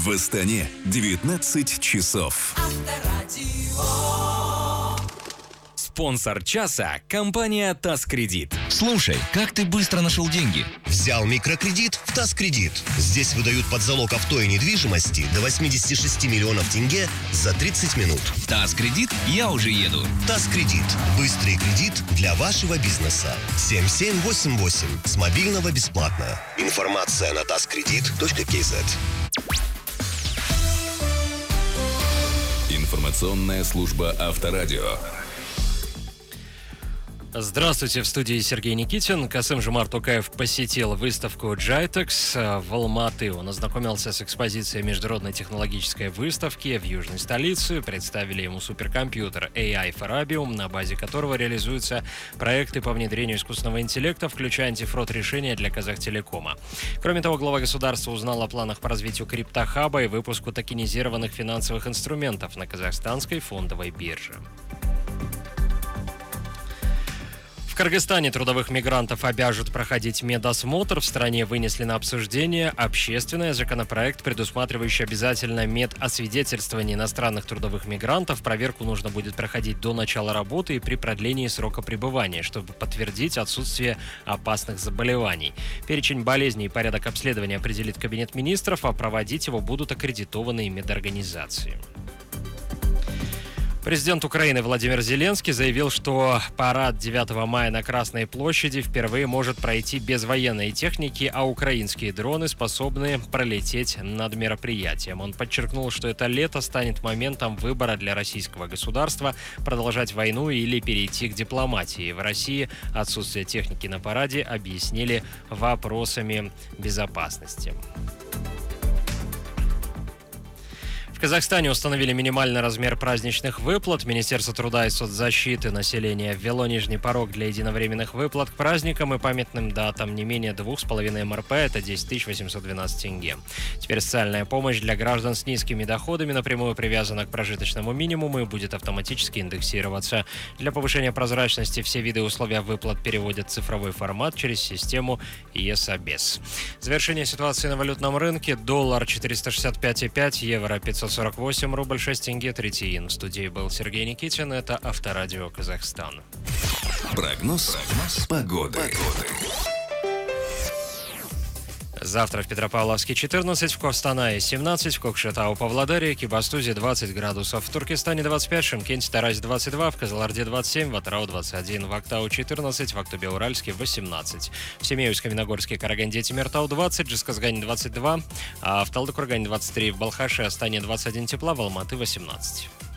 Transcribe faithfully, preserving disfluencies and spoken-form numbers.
В Астане девятнадцать часов. Спонсор часа – компания «Таскредит». Слушай, как ты быстро нашел деньги? Взял микрокредит в Таскредит. Здесь выдают под залог авто и недвижимости до восемьдесят шесть миллионов тенге за тридцать минут. Таскредит, я уже еду. Таскредит. Быстрый кредит для вашего бизнеса. семь семь восемь восемь. С мобильного бесплатно. Информация на таскредит точка кз. Информационная служба Авторадио. Здравствуйте, в студии Сергей Никитин. Касым-Жомарт Токаев посетил выставку Джайтекс в Алматы. Он ознакомился с экспозицией международной технологической выставки в южной столице. Представили ему суперкомпьютер эй ай Farabium, на базе которого реализуются проекты по внедрению искусственного интеллекта, включая антифрод решения для Казахтелекома. Кроме того, глава государства узнал о планах по развитию криптохаба и выпуску токенизированных финансовых инструментов на казахстанской фондовой бирже. В Кыргызстане трудовых мигрантов обяжут проходить медосмотр. В стране вынесли на обсуждение общественный законопроект, предусматривающий обязательное медосвидетельствование иностранных трудовых мигрантов. Проверку нужно будет проходить до начала работы и при продлении срока пребывания, чтобы подтвердить отсутствие опасных заболеваний. Перечень болезней и порядок обследования определит Кабинет министров, а проводить его будут аккредитованные медорганизации. Президент Украины Владимир Зеленский заявил, что парад девятого мая на Красной площади впервые может пройти без военной техники, а украинские дроны способны пролететь над мероприятием. Он подчеркнул, что это лето станет моментом выбора для российского государства продолжать войну или перейти к дипломатии. В России отсутствие техники на параде объяснили вопросами безопасности. В Казахстане установили минимальный размер праздничных выплат. Министерство труда и соцзащиты населения ввело нижний порог для единовременных выплат к праздникам и памятным датам не менее двух с половиной эм эр пэ, это десять тысяч восемьсот двенадцать тенге. Теперь социальная помощь для граждан с низкими доходами напрямую привязана к прожиточному минимуму и будет автоматически индексироваться. Для повышения прозрачности все виды и условия выплат переводят в цифровой формат через систему ЕСАБЕС. Завершение ситуации на валютном рынке. Доллар четыреста шестьдесят пять и пять, евро пятьсот сорок восемь, рубль шесть тенге третьин. В студии был Сергей Никитин. Это Авторадио Казахстан. Прогноз, Прогноз. Погоды. Погоды. Завтра в Петропавловске четырнадцать, в Костанае семнадцать, в Кокшетау, Павлодаре, Кибастузе двадцать градусов, в Туркестане двадцать пять, Шымкенте, Таразе двадцать два, в Кызылорде двадцать семь, в Атырау двадцать один, в Актау четырнадцать, в Актобе-Уральске восемнадцать, в Семеевске-Каменогорске, Караганде, Темиртау двадцать, в Жезказгане двадцать два, а в Талдыкургане двадцать три, в Балхаше, Астане двадцать один тепла, в Алматы восемнадцать.